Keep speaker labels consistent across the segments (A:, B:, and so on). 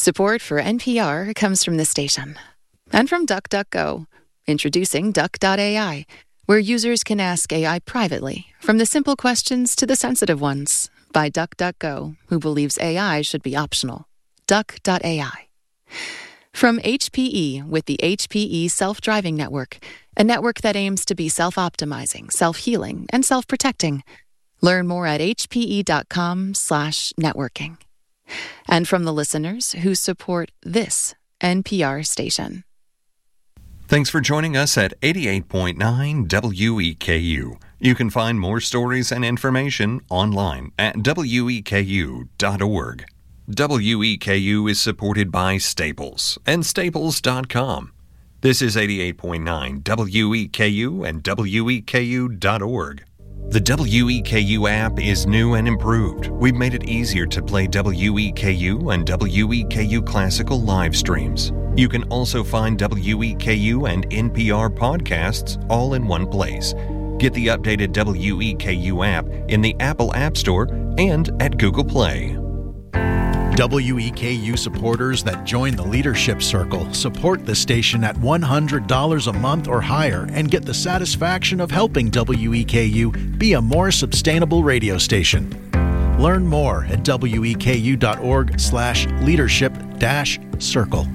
A: Support for NPR comes from this station and from DuckDuckGo, introducing Duck.ai, where users can ask AI privately, from the simple questions to the sensitive ones, by DuckDuckGo, who believes AI should be optional. Duck.ai. From HPE with the HPE Self-Driving Network, a network that aims to be self-optimizing, self-healing, and self-protecting. Learn more at hpe.com/networking. And from the listeners who support this NPR station.
B: Thanks for joining us at 88.9 WEKU. You can find more stories and information online at weku.org. WEKU is supported by Staples and Staples.com. This is 88.9 WEKU and weku.org. The WEKU app is new and improved. We've made it easier to play WEKU and WEKU classical live streams. You can also find WEKU and NPR podcasts all in one place. Get the updated WEKU app in the Apple App Store and at Google Play.
C: WEKU supporters that join the Leadership Circle support the station at $100 a month or higher and get the satisfaction of helping WEKU be a more sustainable radio station. Learn more at weku.org/leadership-circle.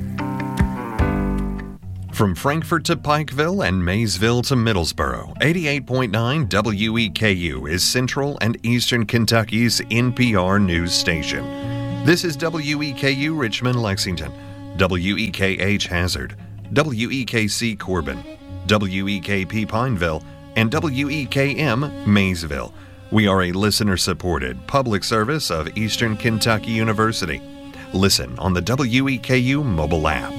B: From Frankfort to Pikeville and Maysville to Middlesboro, 88.9 WEKU is Central and Eastern Kentucky's NPR news station. This is WEKU Richmond, Lexington, WEKH Hazard, WEKC Corbin, WEKP Pineville, and WEKM Maysville. We are a listener-supported public service of Eastern Kentucky University. Listen on the WEKU mobile app.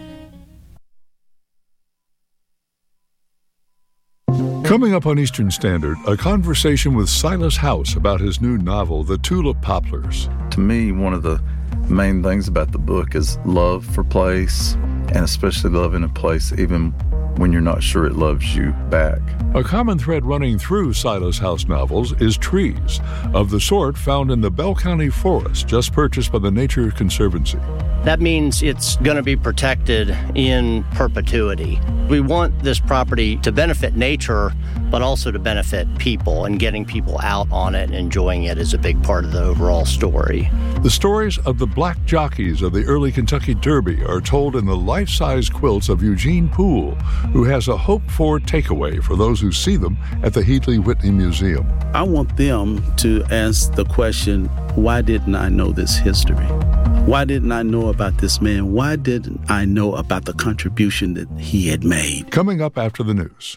D: Coming up on Eastern Standard, a conversation with Silas House about his new novel, The Tulip Poplars.
E: To me, one of the main things about the book is love for place, and especially love in a place even when you're not sure it loves you back.
D: A common thread running through Silas House novels is trees, of the sort found in the Bell County Forest, just purchased by the Nature Conservancy.
F: That means it's going to be protected in perpetuity. We want this property to benefit nature, but also to benefit people, and getting people out on it and enjoying it is a big part of the overall story.
D: The stories of the black jockeys of the early Kentucky Derby are told in the life-size quilts of Eugene Poole, who has a hoped-for takeaway for those who see them at the Heatley Whitney Museum.
G: I want them to ask the question, why didn't I know this history? Why didn't I know about this man? Why didn't I know about the contribution that he had made?
D: Coming up after the news.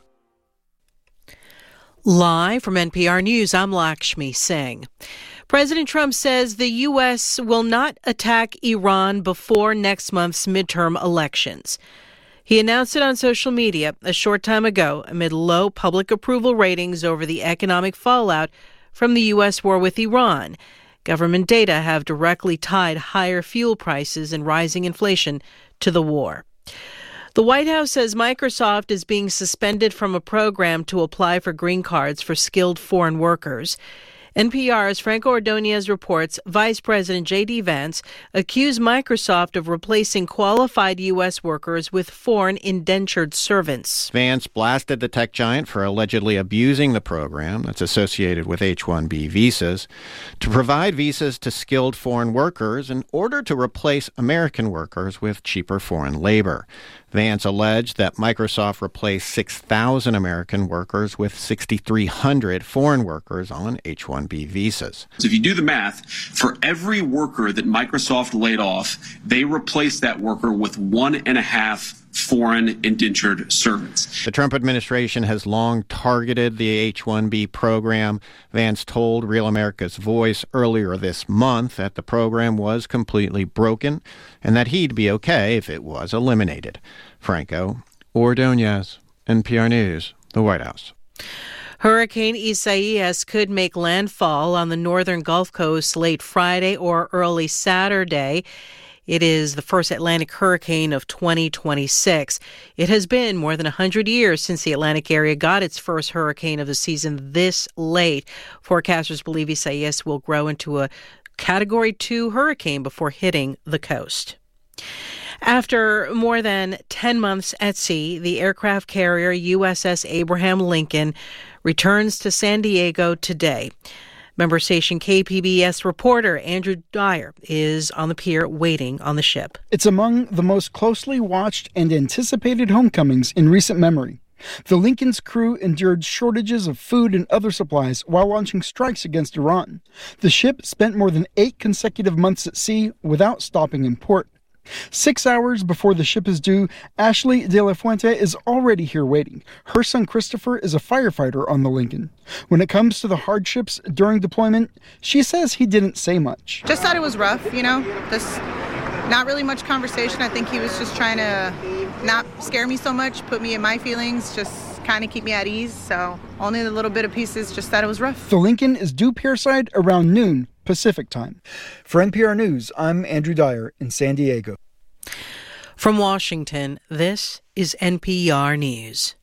H: Live from NPR News, I'm Lakshmi Singh. President Trump says the U.S. will not attack Iran before next month's midterm elections. He announced it on social media a short time ago amid low public approval ratings over the economic fallout from the U.S. war with Iran. Government data have directly tied higher fuel prices and rising inflation to the war. The White House says Microsoft is being suspended from a program to apply for green cards for skilled foreign workers. NPR's Franco Ordonez reports Vice President J.D. Vance accused Microsoft of replacing qualified U.S. workers with foreign indentured servants.
I: Vance blasted the tech giant for allegedly abusing the program that's associated with H-1B visas to provide visas to skilled foreign workers in order to replace American workers with cheaper foreign labor. Vance alleged that Microsoft replaced 6,000 American workers with 6,300 foreign workers on H-1B visas.
J: So if you do the math, for every worker that Microsoft laid off, they replaced that worker with 1.5 foreign indentured servants.
I: The Trump administration has long targeted the H-1B program. Vance told Real America's Voice earlier this month that the program was completely broken and that he'd be okay if it was eliminated. Franco Ordonez, NPR News, the White House.
H: Hurricane Isaias could make landfall on the northern Gulf Coast late Friday or early Saturday. It is the first Atlantic hurricane of 2026. It has been more than 100 years since the Atlantic area got its first hurricane of the season this late. Forecasters believe Isaias will grow into a Category 2 hurricane before hitting the coast. After more than 10 months at sea, the aircraft carrier USS Abraham Lincoln returns to San Diego today. Member station KPBS reporter Andrew Dyer is on the pier waiting on the ship.
K: It's among the most closely watched and anticipated homecomings in recent memory. The Lincoln's crew endured shortages of food and other supplies while launching strikes against Iran. The ship spent more than 8 consecutive months at sea without stopping in port. 6 hours before the ship is due, Ashley De La Fuente is already here waiting. Her son Christopher is a firefighter on the Lincoln. When it comes to the hardships during deployment, she says he didn't say much.
L: Just thought it was rough, just not really much conversation. I think he was just trying to not scare me so much, put me in my feelings, just kind of keep me at ease. So only a little bit of pieces, just thought it was rough.
K: The Lincoln is due pierside around noon Pacific time. For NPR News, I'm Andrew Dyer in San Diego.
H: From Washington, this is NPR News.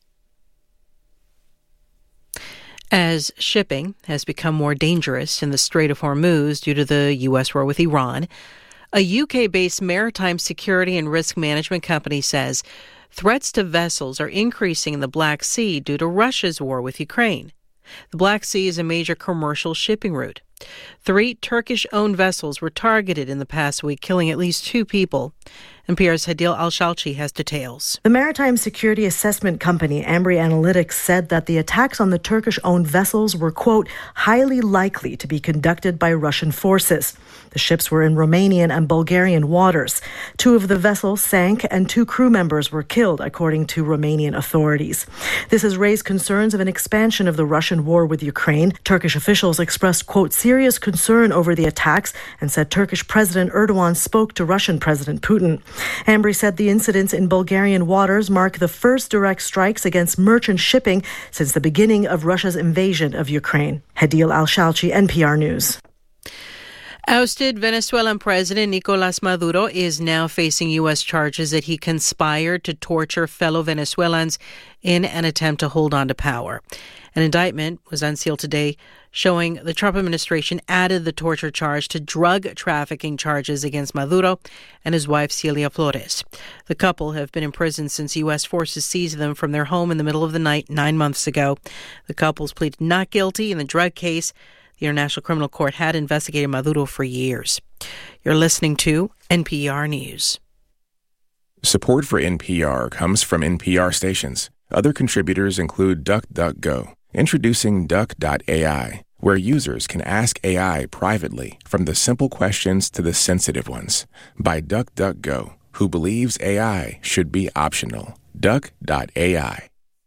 H: As shipping has become more dangerous in the Strait of Hormuz due to the U.S. war with Iran, a UK-based maritime security and risk management company says threats to vessels are increasing in the Black Sea due to Russia's war with Ukraine. The Black Sea is a major commercial shipping route. 3 Turkish-owned vessels were targeted in the past week, killing at least 2 people. NPR's Hadil Al-Shalchi has details.
M: The maritime security assessment company Ambry Analytics said that the attacks on the Turkish-owned vessels were, quote, highly likely to be conducted by Russian forces. The ships were in Romanian and Bulgarian waters. 2 of the vessels sank and 2 crew members were killed, according to Romanian authorities. This has raised concerns of an expansion of the Russian war with Ukraine. Turkish officials expressed, quote, serious concern over the attacks and said Turkish President Erdogan spoke to Russian President Putin. Ambry said the incidents in Bulgarian waters mark the first direct strikes against merchant shipping since the beginning of Russia's invasion of Ukraine. Hadil Al-Shalchi, NPR News.
H: Ousted Venezuelan President Nicolás Maduro is now facing U.S. charges that he conspired to torture fellow Venezuelans in an attempt to hold on to power. An indictment was unsealed today showing the Trump administration added the torture charge to drug trafficking charges against Maduro and his wife Celia Flores. The couple have been in prison since U.S. forces seized them from their home in the middle of the night 9 months ago. The couples pleaded not guilty in the drug case. The International Criminal Court had investigated Maduro for years. You're listening to NPR News.
N: Support for NPR comes from NPR stations. Other contributors include DuckDuckGo. Introducing Duck.ai, where users can ask AI privately, from the simple questions to the sensitive ones, by DuckDuckGo, who believes AI should be optional. Duck.ai.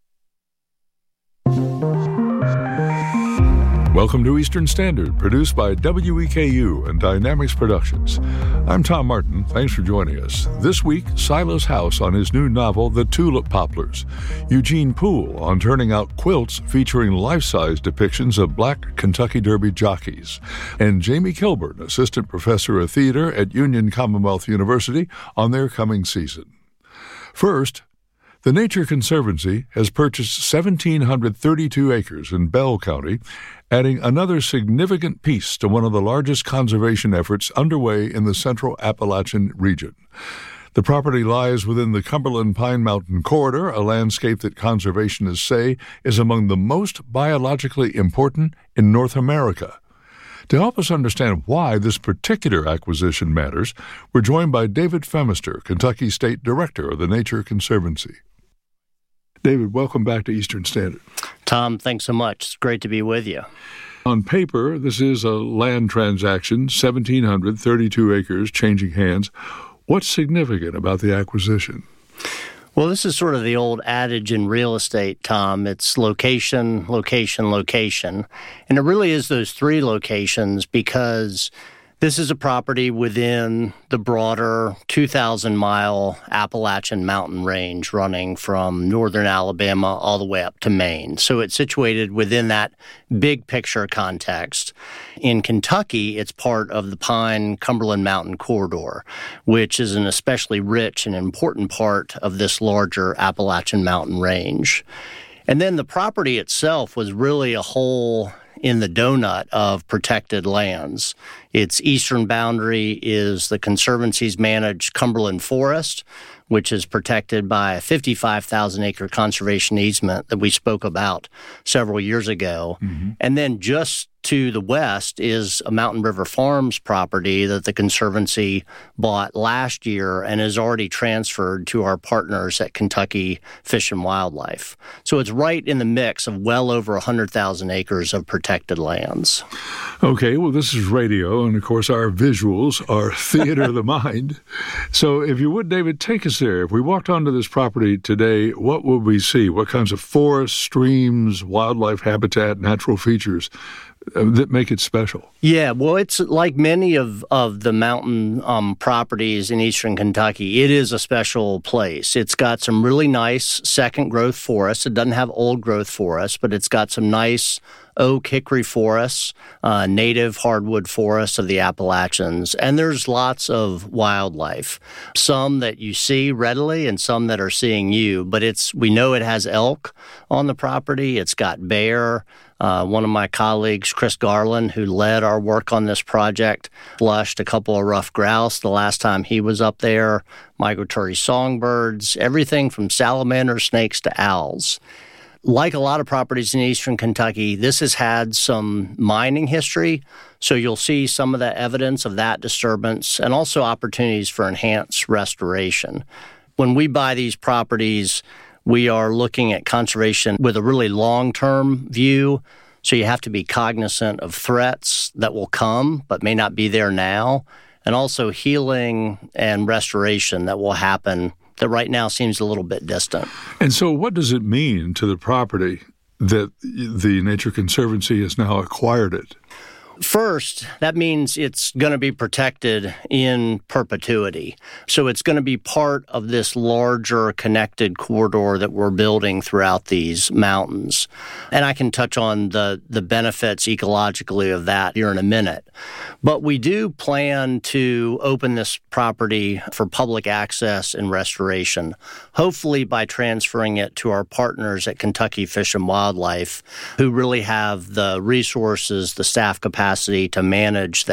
D: Welcome to Eastern Standard, produced by WEKU and Dynamics Productions. I'm Tom Martin. Thanks for joining us. This week, Silas House on his new novel, The Tulip Poplars. Eugene Poole on turning out quilts featuring life-size depictions of black Kentucky Derby jockeys. And Jamie Kilburn, assistant professor of theater at Union Commonwealth University, on their coming season. First, the Nature Conservancy has purchased 1,732 acres in Bell County, adding another significant piece to one of the largest conservation efforts underway in the Central Appalachian region. The property lies within the Cumberland Pine Mountain Corridor, a landscape that conservationists say is among the most biologically important in North America. To help us understand why this particular acquisition matters, we're joined by David Phemister, Kentucky State Director of the Nature Conservancy. David, welcome back to Eastern Standard.
F: Tom, thanks so much. It's great to be with you.
D: On paper, this is a land transaction, 1,732 acres changing hands. What's significant about the acquisition?
F: Well, this is sort of the old adage in real estate, Tom. It's location, location, location. And it really is those 3 locations because this is a property within the broader 2,000-mile Appalachian mountain range running from northern Alabama all the way up to Maine. So it's situated within that big picture context. In Kentucky, it's part of the Pine-Cumberland Mountain Corridor, which is an especially rich and important part of this larger Appalachian mountain range. And then the property itself was really a whole in the donut of protected lands. Its eastern boundary is the Conservancy's managed Cumberland Forest, which is protected by a 55,000-acre conservation easement that we spoke about several years ago. And then just to the west is a Mountain River Farms property that the Conservancy bought last year and is already transferred to our partners at Kentucky Fish and Wildlife. So it's right in the mix of well over 100,000 acres of protected lands.
D: Okay, well, this is radio, and of course our visuals are theater of the mind. So if you would, David, take us there. If we walked onto this property today, what would we see? What kinds of forests, streams, wildlife habitat, natural features that make it special?
F: Yeah, well, it's like many of the mountain properties in eastern Kentucky. It is a special place. It's got some really nice second-growth forests. It doesn't have old-growth forests, but it's got some nice oak hickory forests, native hardwood forests of the Appalachians, and there's lots of wildlife. Some that you see readily and some that are seeing you, but we know it has elk on the property. It's got bear. One of my colleagues, Chris Garland, who led our work on this project, flushed a couple of rough grouse the last time he was up there, migratory songbirds, everything from salamanders, snakes to owls. Like a lot of properties in eastern Kentucky, this has had some mining history, so you'll see some of the evidence of that disturbance and also opportunities for enhanced restoration. When we buy these properties, we are looking at conservation with a really long-term view, so you have to be cognizant of threats that will come but may not be there now, and also healing and restoration that will happen that right now seems a little bit distant.
D: And so what does it mean to the property that the Nature Conservancy has now acquired it?
F: First, that means it's going to be protected in perpetuity. So it's going to be part of this larger connected corridor that we're building throughout these mountains. And I can touch on the benefits ecologically of that here in a minute. But we do plan to open this property for public access and restoration, hopefully by transferring it to our partners at Kentucky Fish and Wildlife, who really have the resources, the staff capacity to manage that.